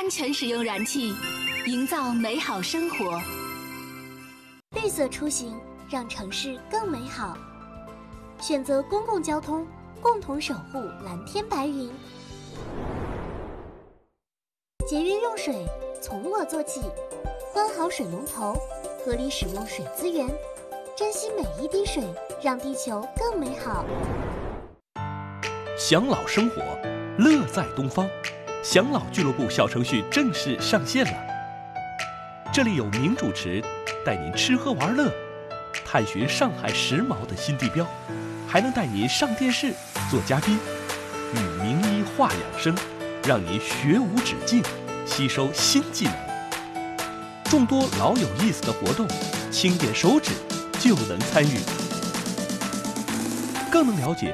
全使用燃气，营造美好生活。 绿色出行，让城市更美好。选择公共交通，共同守护蓝天白云。节约用水，从我做起。关好水龙头，合理使用水资源，珍惜每一滴水，让地球更美好。 享老生活，乐在东方。享老俱乐部小程序正式上线了。这里有名主持带您吃喝玩乐，探寻上海时髦的新地标，还能带您上电视做嘉宾，与名医话养生，让您学无止境，吸收新技能。众多老有意思的活动，轻点手指就能参与，更能了解